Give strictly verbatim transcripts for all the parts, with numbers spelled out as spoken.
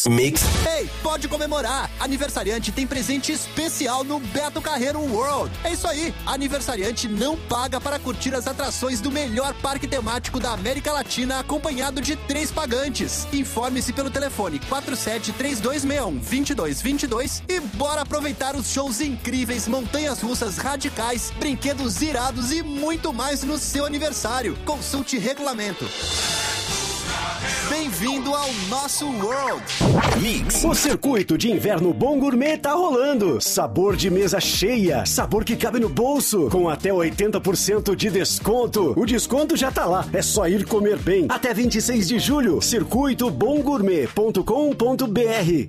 Mix. Ei, pode comemorar! Aniversariante tem presente especial no Beto Carreiro World. É isso aí, aniversariante não paga para curtir as atrações do melhor parque temático da América Latina, acompanhado de três pagantes. Informe-se pelo telefone quatro sete três dois seis um, dois dois dois dois e bora aproveitar os shows incríveis, montanhas russas radicais, brinquedos irados e muito mais no seu aniversário. Consulte regulamento. Bem-vindo ao nosso World Mix. O circuito de inverno Bom Gourmet tá rolando. Sabor de mesa cheia, sabor que cabe no bolso, com até oitenta por cento de desconto. O desconto já tá lá, é só ir comer bem. Até vinte e seis de julho, circuito bom gourmet ponto com ponto b r.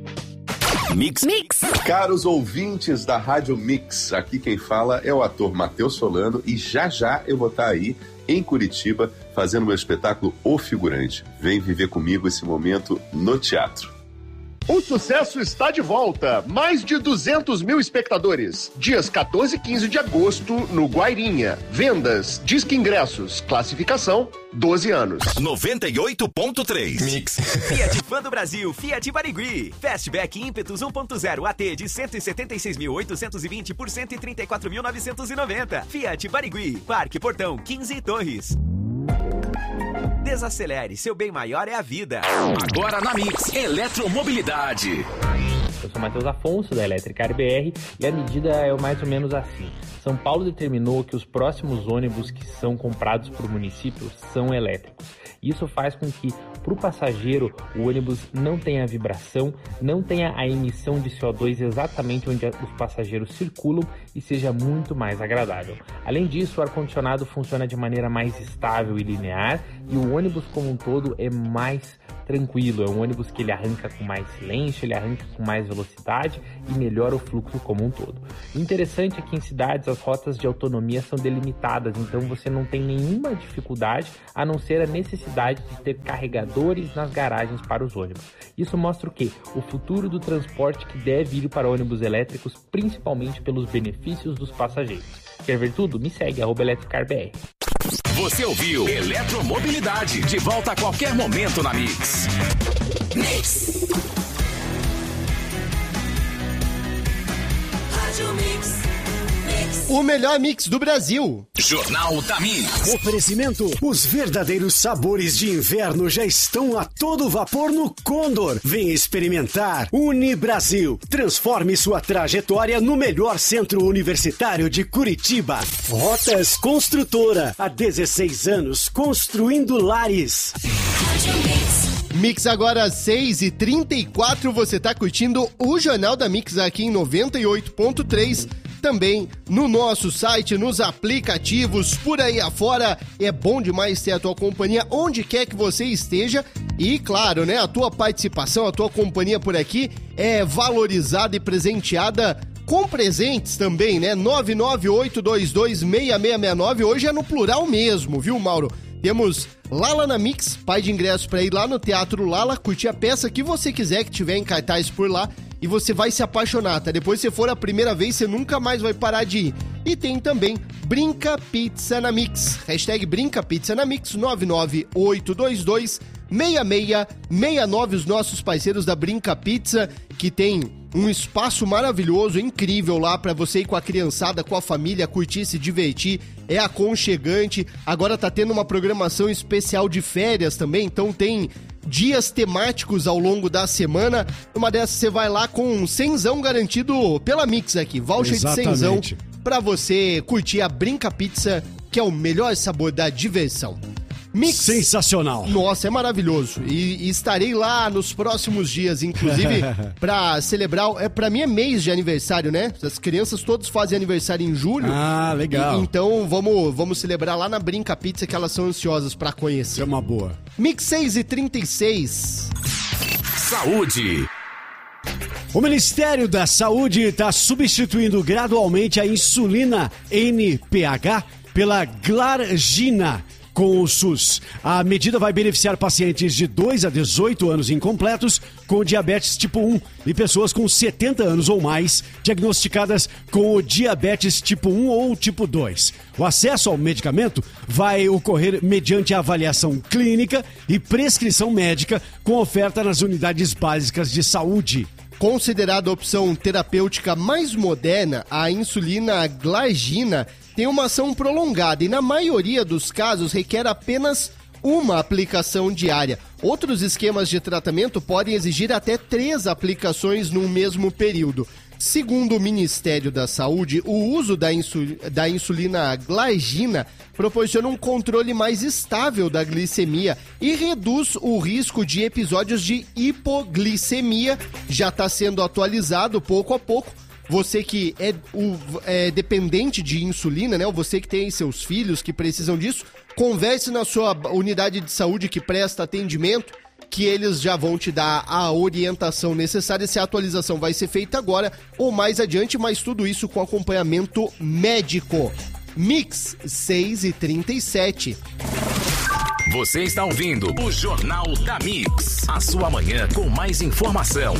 Mix. Mix. Caros ouvintes da Rádio Mix, aqui quem fala é o ator Matheus Solano e já já eu vou estar aí em Curitiba fazendo meu espetáculo O Figurante. Vem viver comigo esse momento no teatro. O sucesso está de volta. Mais de duzentos mil espectadores. Dias quatorze e quinze de agosto no Guairinha. Vendas, Disque Ingressos, classificação doze anos. noventa e oito ponto três. Mix. Fiat Fã do Brasil, Fiat Barigui. Fastback Impetus um ponto zero A T de cento e setenta e seis mil oitocentos e vinte por cento e trinta e quatro mil novecentos e noventa. Fiat Barigui, Parque Portão, quinze Torres. Desacelere, seu bem maior é a vida. Agora na Mix, eletromobilidade. Eu sou Matheus Afonso, da Elétrica B R, e a medida é mais ou menos assim. São Paulo determinou que os próximos ônibus que são comprados por municípios são elétricos. Isso faz com que, para o passageiro, o ônibus não tenha vibração, não tenha a emissão de C O dois exatamente onde os passageiros circulam e seja muito mais agradável. Além disso, o ar-condicionado funciona de maneira mais estável e linear e o ônibus como um todo é mais tranquilo. É um ônibus que ele arranca com mais silêncio, ele arranca com mais velocidade e melhora o fluxo como um todo. O interessante é que em cidades as rotas de autonomia são delimitadas, então você não tem nenhuma dificuldade a não ser a necessidade de ter carregadores nas garagens para os ônibus. Isso mostra o quê? O futuro do transporte que deve ir para ônibus elétricos, principalmente pelos benefícios dos passageiros. Quer ver tudo? Me segue, arroba Elétrica B R. Você ouviu Eletromobilidade. De volta a qualquer momento na Mix. Mix. Rádio Mix. O melhor mix do Brasil. Jornal da Mix. Oferecimento: os verdadeiros sabores de inverno já estão a todo vapor no Condor. Vem experimentar. Unibrasil. Transforme sua trajetória no melhor centro universitário de Curitiba. Rotas Construtora. Há dezesseis anos construindo lares. Mix agora às seis e trinta e quatro. Você tá curtindo o Jornal da Mix aqui em noventa e oito ponto três. Também no nosso site, nos aplicativos, por aí afora. É bom demais ter a tua companhia onde quer que você esteja. E claro, né, a tua participação, a tua companhia por aqui é valorizada e presenteada com presentes também, né? nove nove oito dois dois seis seis seis nove. Hoje é no plural mesmo, viu, Mauro? Temos Lala na Mix, pai de ingressos para ir lá no Teatro Lala, curtir a peça que você quiser que tiver em cartaz por lá. E você vai se apaixonar, tá? Depois, se for a primeira vez, você nunca mais vai parar de ir. E tem também Brinca Pizza na Mix. Hashtag Brinca Pizza na Mix, nove nove oito dois dois seis seis seis nove. Os nossos parceiros da Brinca Pizza, que tem um espaço maravilhoso, incrível lá pra você ir com a criançada, com a família, curtir, se divertir. É aconchegante. Agora tá tendo uma programação especial de férias também, então tem dias temáticos ao longo da semana. Uma dessas você vai lá com um cenzão garantido pela Mix aqui. Voucher Exatamente. de cenzão pra você curtir a Brinca Pizza, que é o melhor sabor da diversão. Mix. Sensacional. Nossa, é maravilhoso. E, e estarei lá nos próximos dias, inclusive, pra celebrar. É, pra mim é mês de aniversário, né? As crianças todas fazem aniversário em julho. Ah, legal. E, então vamos, vamos celebrar lá na Brinca Pizza, que elas são ansiosas pra conhecer. É uma boa. Mix seis e trinta e seis. Saúde. O Ministério da Saúde está substituindo gradualmente a insulina N P H pela Glargina, com o SUS. A medida vai beneficiar pacientes de dois a dezoito anos incompletos com diabetes tipo um e pessoas com setenta anos ou mais diagnosticadas com o diabetes tipo um ou tipo dois. O acesso ao medicamento vai ocorrer mediante avaliação clínica e prescrição médica com oferta nas unidades básicas de saúde. Considerada a opção terapêutica mais moderna, a insulina glargina tem uma ação prolongada e, na maioria dos casos, requer apenas uma aplicação diária. Outros esquemas de tratamento podem exigir até três aplicações no mesmo período. Segundo o Ministério da Saúde, o uso da, insul... da insulina glargina proporciona um controle mais estável da glicemia e reduz o risco de episódios de hipoglicemia. Já está sendo atualizado pouco a pouco. Você que é, o, é dependente de insulina, né? Ou você que tem seus filhos que precisam disso, converse na sua unidade de saúde que presta atendimento, que eles já vão te dar a orientação necessária se a atualização vai ser feita agora ou mais adiante, mas tudo isso com acompanhamento médico. Mix seis e trinta e sete. Você está ouvindo o Jornal da Mix, a sua manhã com mais informação.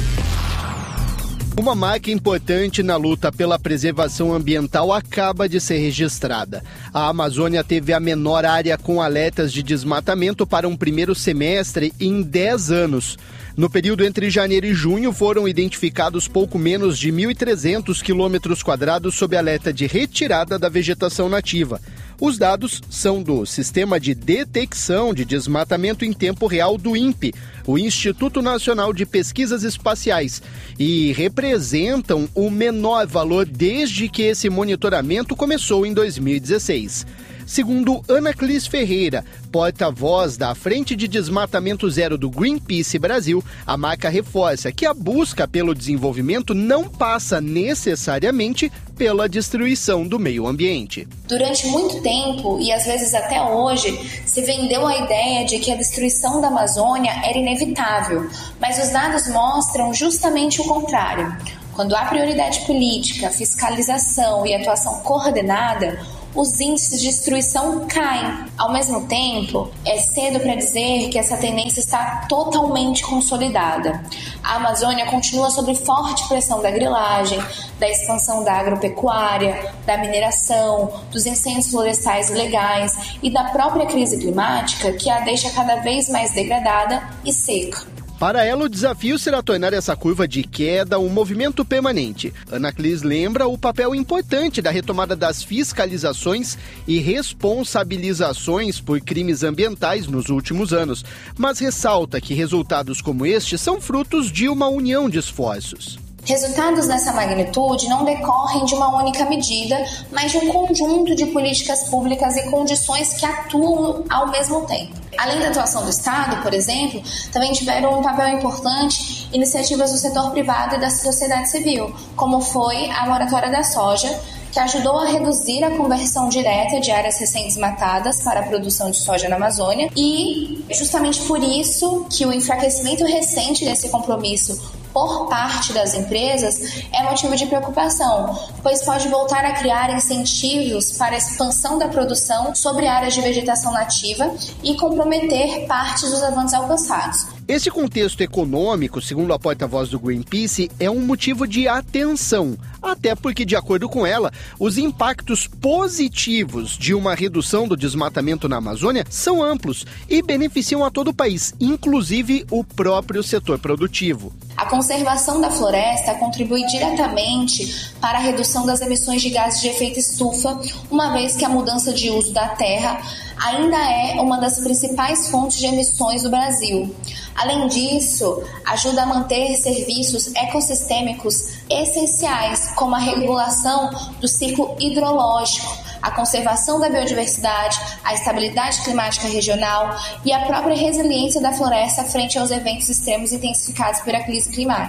Uma marca importante na luta pela preservação ambiental acaba de ser registrada. A Amazônia teve a menor área com alertas de desmatamento para um primeiro semestre em dez anos. No período entre janeiro e junho, foram identificados pouco menos de mil e trezentos quilômetros quadrados sob alerta de retirada da vegetação nativa. Os dados são do Sistema de Detecção de Desmatamento em Tempo Real do INPE, o Instituto Nacional de Pesquisas Espaciais, e representam o menor valor desde que esse monitoramento começou em dois mil e dezesseis. Segundo Ana Clis Ferreira, porta-voz da Frente de Desmatamento Zero do Greenpeace Brasil, a marca reforça que a busca pelo desenvolvimento não passa necessariamente pela destruição do meio ambiente. Durante muito tempo, e às vezes até hoje, se vendeu a ideia de que a destruição da Amazônia era inevitável, mas os dados mostram justamente o contrário. Quando há prioridade política, fiscalização e atuação coordenada, os índices de destruição caem. Ao mesmo tempo, é cedo para dizer que essa tendência está totalmente consolidada. A Amazônia continua sob forte pressão da grilagem, da expansão da agropecuária, da mineração, dos incêndios florestais ilegais e da própria crise climática, que a deixa cada vez mais degradada e seca. Para ela, o desafio será tornar essa curva de queda um movimento permanente. Ana Clis lembra o papel importante da retomada das fiscalizações e responsabilizações por crimes ambientais nos últimos anos, mas ressalta que resultados como este são frutos de uma união de esforços. Resultados dessa magnitude não decorrem de uma única medida, mas de um conjunto de políticas públicas e condições que atuam ao mesmo tempo. Além da atuação do Estado, por exemplo, também tiveram um papel importante iniciativas do setor privado e da sociedade civil, como foi a moratória da soja, que ajudou a reduzir a conversão direta de áreas recém-desmatadas para a produção de soja na Amazônia, e justamente por isso que o enfraquecimento recente desse compromisso por parte das empresas é motivo de preocupação, pois pode voltar a criar incentivos para a expansão da produção sobre áreas de vegetação nativa e comprometer partes dos avanços alcançados. Esse contexto econômico, segundo a porta-voz do Greenpeace, é um motivo de atenção, até porque, de acordo com ela, os impactos positivos de uma redução do desmatamento na Amazônia são amplos e beneficiam a todo o país, inclusive o próprio setor produtivo. A conservação da floresta contribui diretamente para a redução das emissões de gases de efeito estufa, uma vez que a mudança de uso da terra ainda é uma das principais fontes de emissões do Brasil. Além disso, ajuda a manter serviços ecossistêmicos essenciais, como a regulação do ciclo hidrológico, a conservação da biodiversidade, a estabilidade climática regional e a própria resiliência da floresta frente aos eventos extremos intensificados pela crise climática.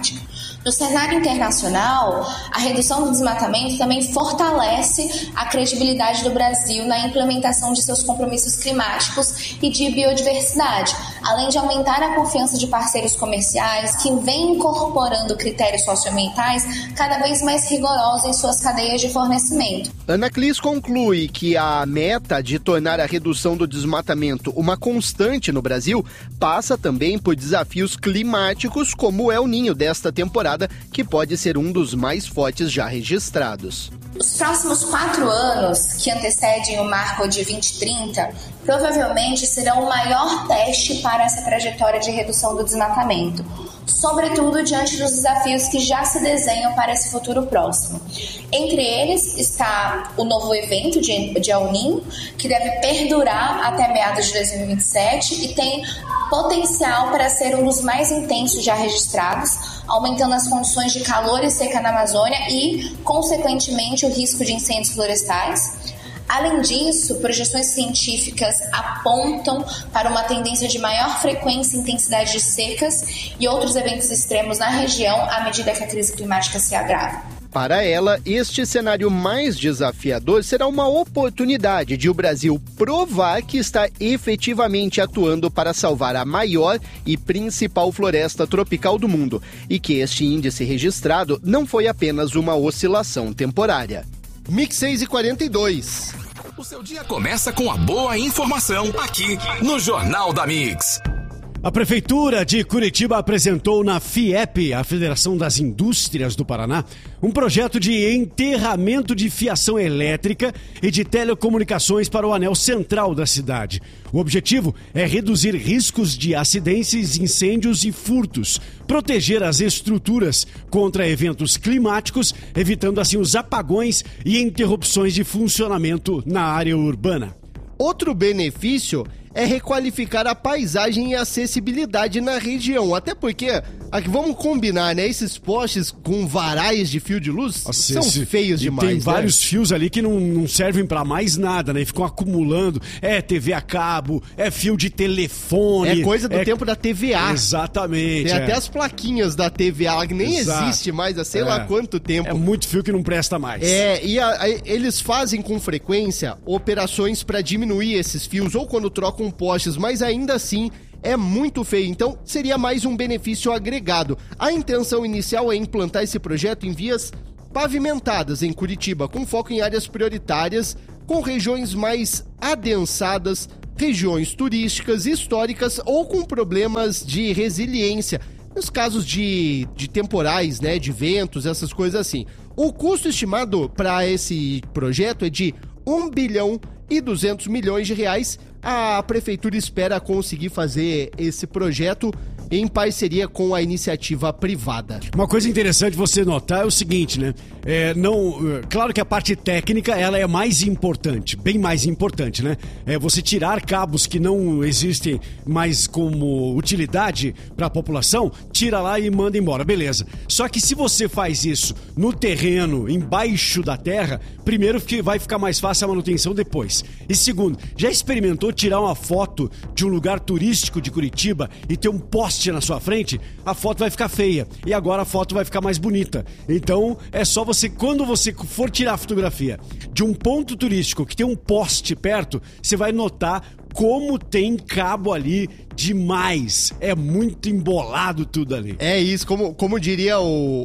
No cenário internacional, a redução do desmatamento também fortalece a credibilidade do Brasil na implementação de seus compromissos climáticos e de biodiversidade, além de aumentar a confiança de parceiros comerciais que vêm incorporando critérios socioambientais cada vez mais rigorosos em suas cadeias de fornecimento. Anaclis conclui que a meta de tornar a redução do desmatamento uma constante no Brasil passa também por desafios climáticos como o El Niño desta temporada, que pode ser um dos mais fortes já registrados. Os próximos quatro anos, que antecedem o marco de vinte e trinta, provavelmente serão o maior teste para essa trajetória de redução do desmatamento, sobretudo diante dos desafios que já se desenham para esse futuro próximo. Entre eles está o novo evento de, de El Niño, que deve perdurar até meados de dois mil e vinte e sete e tem potencial para ser um dos mais intensos já registrados, aumentando as condições de calor e seca na Amazônia e, consequentemente, o risco de incêndios florestais. Além disso, projeções científicas apontam para uma tendência de maior frequência e intensidade de secas e outros eventos extremos na região à medida que a crise climática se agrava. Para ela, este cenário mais desafiador será uma oportunidade de o Brasil provar que está efetivamente atuando para salvar a maior e principal floresta tropical do mundo e que este índice registrado não foi apenas uma oscilação temporária. Mix seis e quarenta e dois. O seu dia começa com a boa informação aqui no Jornal da Mix. A Prefeitura de Curitiba apresentou na FIEP, a Federação das Indústrias do Paraná, um projeto de enterramento de fiação elétrica e de telecomunicações para o anel central da cidade. O objetivo é reduzir riscos de acidentes, incêndios e furtos, proteger as estruturas contra eventos climáticos, evitando assim os apagões e interrupções de funcionamento na área urbana. Outro benefício é requalificar a paisagem e a acessibilidade na região. Até porque, aqui vamos combinar, né? Esses postes com varais de fio de luz Nossa, são esse, feios demais. Tem né? vários fios ali que não, não servem pra mais nada, né? E ficam acumulando. É T V a cabo, é fio de telefone. É coisa do é... tempo da T V A. Exatamente. Tem é. até as plaquinhas da T V A que nem Exato. existe mais há sei é. lá quanto tempo. É muito fio que não presta mais. É, e a, a, eles fazem com frequência operações pra diminuir esses fios ou quando trocam postes, mas ainda assim é muito feio, então seria mais um benefício agregado. A intenção inicial é implantar esse projeto em vias pavimentadas em Curitiba, com foco em áreas prioritárias, com regiões mais adensadas, regiões turísticas, históricas ou com problemas de resiliência, nos casos de, de temporais, né, de ventos, essas coisas assim. O custo estimado para esse projeto é de um bilhão e duzentos milhões de reais. A prefeitura espera conseguir fazer esse projeto em parceria com a iniciativa privada. Uma coisa interessante você notar é o seguinte, né? É, não, claro que a parte técnica ela é mais importante, bem mais importante, né? É você tirar cabos que não existem mais como utilidade para a população, tira lá e manda embora, beleza. Só que se você faz isso no terreno, embaixo da terra, primeiro que vai ficar mais fácil a manutenção depois. E segundo, já experimentou tirar uma foto de um lugar turístico de Curitiba e ter um poste na sua frente? A foto vai ficar feia e agora a foto vai ficar mais bonita. Então é só você, quando você for tirar a fotografia de um ponto turístico que tem um poste perto, você vai notar como tem cabo ali demais. É muito embolado tudo ali. É isso, como, como diria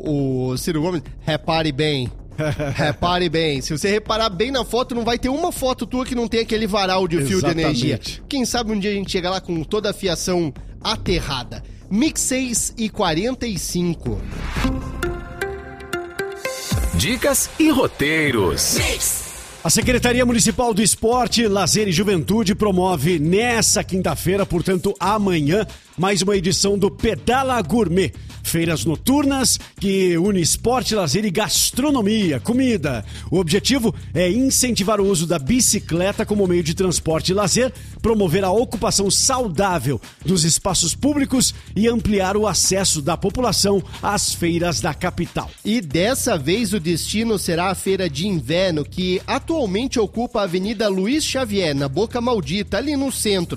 o, o Ciro Gomes, repare bem. Repare bem, se você reparar bem na foto, não vai ter uma foto tua que não tem aquele varal de fio Exatamente. de energia. Quem sabe um dia a gente chega lá com toda a fiação aterrada. Mix seis e quarenta e cinco. Dicas e roteiros. A Secretaria Municipal do Esporte, Lazer e Juventude promove nessa quinta-feira, portanto amanhã, mais uma edição do Pedala Gourmet. Feiras noturnas que une esporte, lazer e gastronomia, comida. O objetivo é incentivar o uso da bicicleta como meio de transporte e lazer, promover a ocupação saudável dos espaços públicos e ampliar o acesso da população às feiras da capital. E dessa vez o destino será a Feira de Inverno, que atualmente ocupa a Avenida Luiz Xavier, na Boca Maldita, ali no centro.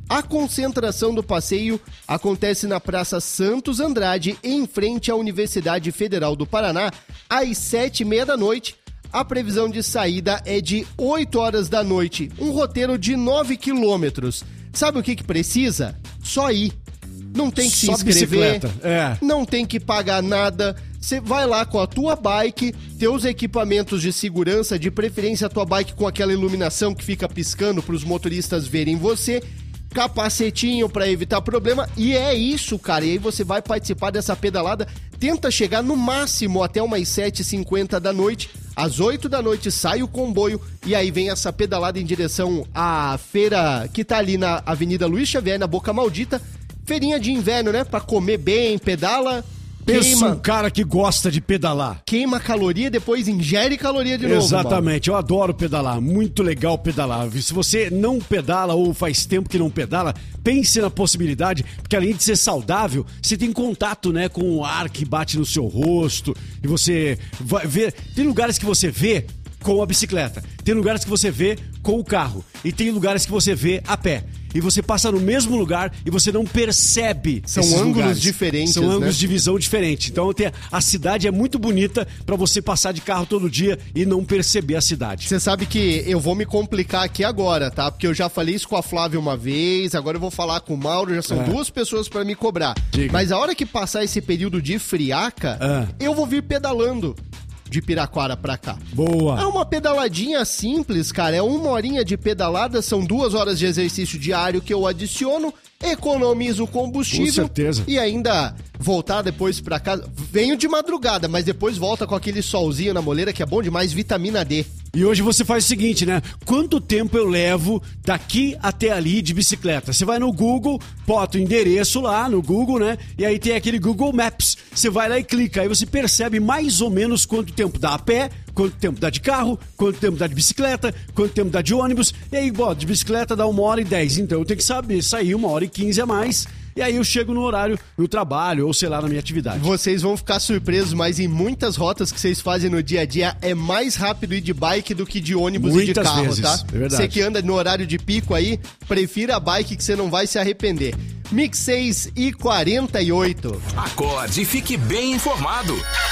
A concentração do passeio acontece na Praça Santos Andrade, em frente à Universidade Federal do Paraná, às sete e meia da noite. A previsão de saída é de oito horas da noite, um roteiro de nove quilômetros. Sabe o que que precisa? Só ir. Não tem que se Só inscrever, é. não tem que pagar nada. Você vai lá com a tua bike, teus equipamentos de segurança, de preferência a tua bike com aquela iluminação que fica piscando para os motoristas verem você, capacetinho para evitar problema, e é isso, cara. E aí você vai participar dessa pedalada, tenta chegar no máximo até umas sete e cinquenta da noite, às oito da noite sai o comboio, e aí vem essa pedalada em direção à feira que tá ali na Avenida Luiz Xavier, na Boca Maldita, feirinha de inverno, né, pra comer bem, pedala... Pensa Queima, um cara que gosta de pedalar. Queima caloria, depois ingere caloria de novo. Exatamente, Paulo. Eu adoro pedalar, muito legal pedalar. Se você não pedala ou faz tempo que não pedala, pense na possibilidade, porque além de ser saudável, você tem contato, né, com o ar que bate no seu rosto, e você vai ver... Tem lugares que você vê com a bicicleta, tem lugares que você vê com o carro, e tem lugares que você vê a pé. E você passa no mesmo lugar e você não percebe. São ângulos lugares. diferentes, São ângulos né? de visão diferentes. Então tem, a cidade é muito bonita pra você passar de carro todo dia e não perceber a cidade. Você sabe que eu vou me complicar aqui agora, tá? Porque eu já falei isso com a Flávia uma vez, agora eu vou falar com o Mauro, já são É. duas pessoas pra me cobrar. Diga. Mas a hora que passar esse período de friaca, É. eu vou vir pedalando de Piraquara pra cá. Boa. É uma pedaladinha simples, cara. É uma horinha de pedalada, são duas horas de exercício diário que eu adiciono, economizo combustível. Com certeza. E ainda voltar depois pra casa. Venho de madrugada, mas depois volta com aquele solzinho na moleira que é bom demais, vitamina D. E hoje você faz o seguinte, né? Quanto tempo eu levo daqui até ali de bicicleta? Você vai no Google, bota o endereço lá no Google, né? E aí tem aquele Google Maps. Você vai lá e clica. Aí você percebe mais ou menos quanto tempo dá a pé, quanto tempo dá de carro, quanto tempo dá de bicicleta, quanto tempo dá de ônibus. E aí, bom, de bicicleta dá uma hora e dez. Então eu tenho que saber sair uma hora e quinze a mais. E aí eu chego no horário, no trabalho, ou sei lá, na minha atividade. Vocês vão ficar surpresos, mas em muitas rotas que vocês fazem no dia a dia é mais rápido ir de bike do que de ônibus Muitas e de carro, vezes, tá? é verdade. Você que anda no horário de pico aí, prefira a bike que você não vai se arrepender. Mix seis e quarenta e oito. Acorde e fique bem informado.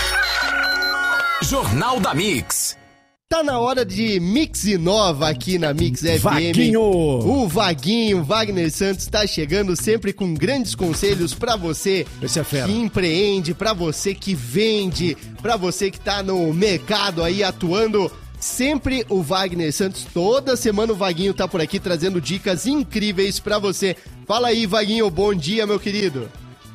Jornal da Mix. Tá na hora de Mix Inova aqui na Mix F M. Vaguinho! O Vaguinho, Wagner Santos, tá chegando sempre com grandes conselhos pra você Esse é fera. que empreende, pra você que vende, pra você que tá no mercado aí atuando. Sempre o Wagner Santos, toda semana o Vaguinho tá por aqui trazendo dicas incríveis pra você. Fala aí, Vaguinho, bom dia, meu querido.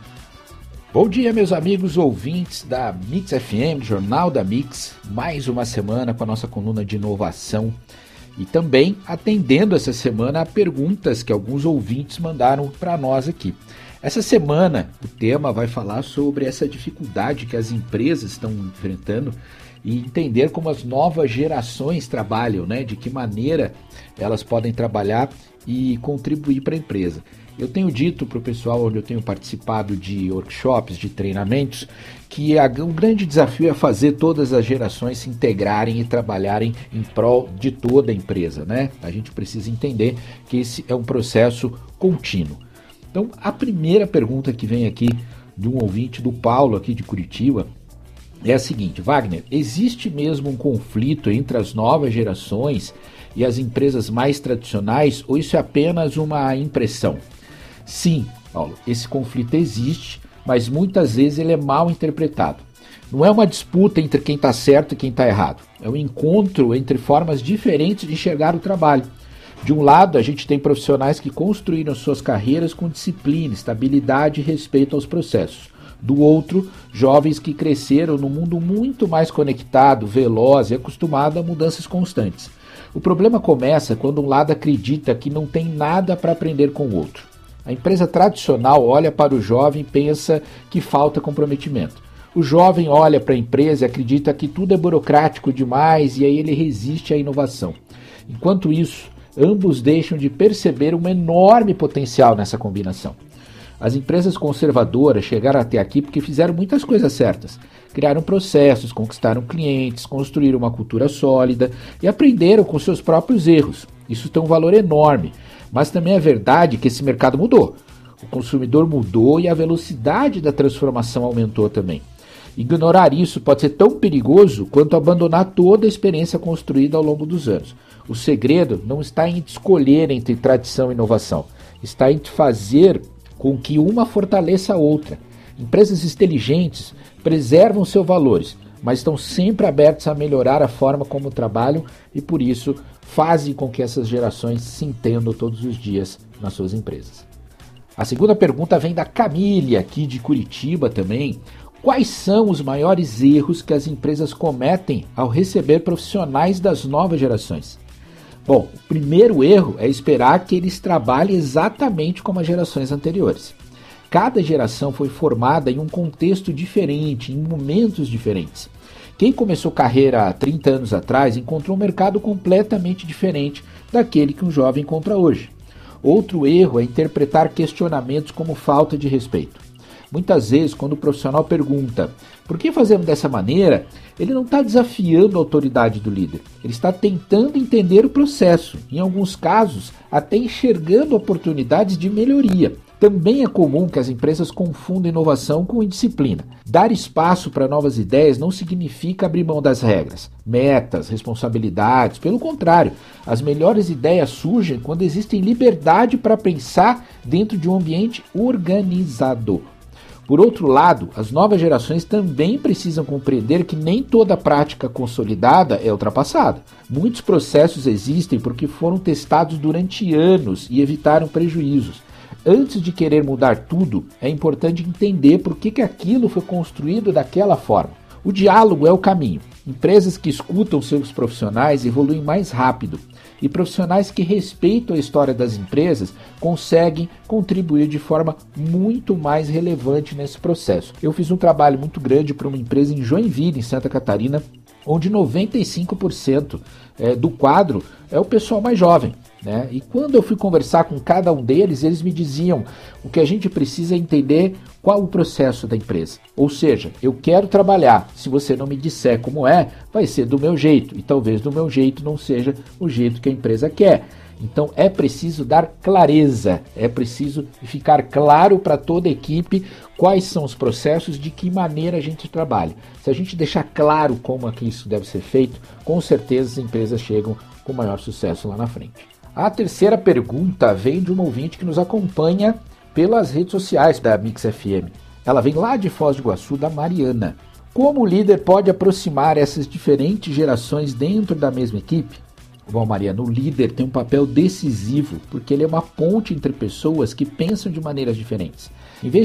Bom dia, meus amigos ouvintes da Mix F M, Jornal da Mix. Mais uma semana com a nossa coluna de inovação e também atendendo essa semana a perguntas que alguns ouvintes mandaram para nós aqui. Essa semana o tema vai falar sobre essa dificuldade que as empresas estão enfrentando e entender como as novas gerações trabalham, né? De que maneira elas podem trabalhar e contribuir para a empresa. Eu tenho dito para o pessoal onde eu tenho participado de workshops, de treinamentos, que um grande desafio é fazer todas as gerações se integrarem e trabalharem em prol de toda a empresa, né? A gente precisa entender que esse é um processo contínuo. Então, a primeira pergunta que vem aqui de um ouvinte, do Paulo, aqui de Curitiba, é a seguinte: Wagner, existe mesmo um conflito entre as novas gerações e as empresas mais tradicionais, ou isso é apenas uma impressão? Sim, Paulo, esse conflito existe, mas muitas vezes ele é mal interpretado. Não é uma disputa entre quem está certo e quem está errado. É um encontro entre formas diferentes de enxergar o trabalho. De um lado, a gente tem profissionais que construíram suas carreiras com disciplina, estabilidade e respeito aos processos. Do outro, jovens que cresceram num mundo muito mais conectado, veloz e acostumado a mudanças constantes. O problema começa quando um lado acredita que não tem nada para aprender com o outro. A empresa tradicional olha para o jovem e pensa que falta comprometimento. O jovem olha para a empresa e acredita que tudo é burocrático demais e aí ele resiste à inovação. Enquanto isso, ambos deixam de perceber um enorme potencial nessa combinação. As empresas conservadoras chegaram até aqui porque fizeram muitas coisas certas. Criaram processos, conquistaram clientes, construíram uma cultura sólida e aprenderam com seus próprios erros. Isso tem um valor enorme, mas também é verdade que esse mercado mudou. O consumidor mudou e a velocidade da transformação aumentou também. Ignorar isso pode ser tão perigoso quanto abandonar toda a experiência construída ao longo dos anos. O segredo não está em escolher entre tradição e inovação, está em fazer com que uma fortaleça a outra. Empresas inteligentes preservam seus valores, mas estão sempre abertas a melhorar a forma como trabalham e, por isso, fazem com que essas gerações se entendam todos os dias nas suas empresas. A segunda pergunta vem da Camille, aqui de Curitiba também. Quais são os maiores erros que as empresas cometem ao receber profissionais das novas gerações? Bom, o primeiro erro é esperar que eles trabalhem exatamente como as gerações anteriores. Cada geração foi formada em um contexto diferente, em momentos diferentes. Quem começou carreira há trinta anos atrás encontrou um mercado completamente diferente daquele que um jovem encontra hoje. Outro erro é interpretar questionamentos como falta de respeito. Muitas vezes, quando o profissional pergunta por que fazemos dessa maneira, ele não está desafiando a autoridade do líder. Ele está tentando entender o processo, em alguns casos, até enxergando oportunidades de melhoria. Também é comum que as empresas confundam inovação com indisciplina. Dar espaço para novas ideias não significa abrir mão das regras, metas, responsabilidades. Pelo contrário, as melhores ideias surgem quando existe liberdade para pensar dentro de um ambiente organizado. Por outro lado, as novas gerações também precisam compreender que nem toda prática consolidada é ultrapassada. Muitos processos existem porque foram testados durante anos e evitaram prejuízos. Antes de querer mudar tudo, é importante entender por que, que aquilo foi construído daquela forma. O diálogo é o caminho. Empresas que escutam seus profissionais evoluem mais rápido. E profissionais que respeitam a história das empresas conseguem contribuir de forma muito mais relevante nesse processo. Eu fiz um trabalho muito grande para uma empresa em Joinville, em Santa Catarina, onde noventa e cinco por cento do quadro é o pessoal mais jovem. Né? E quando eu fui conversar com cada um deles, eles me diziam: o que a gente precisa é entender qual o processo da empresa. Ou seja, eu quero trabalhar, se você não me disser como é, vai ser do meu jeito, e talvez do meu jeito não seja o jeito que a empresa quer. Então é preciso dar clareza, é preciso ficar claro para toda a equipe quais são os processos, de que maneira a gente trabalha. Se a gente deixar claro como é que isso deve ser feito, com certeza as empresas chegam com maior sucesso lá na frente. A terceira pergunta vem de uma ouvinte que nos acompanha pelas redes sociais da Mix F M. Ela vem lá de Foz do Iguaçu, da Mariana. Como o líder pode aproximar essas diferentes gerações dentro da mesma equipe? Bom, Mariana, o líder tem um papel decisivo porque ele é uma ponte entre pessoas que pensam de maneiras diferentes. Em vez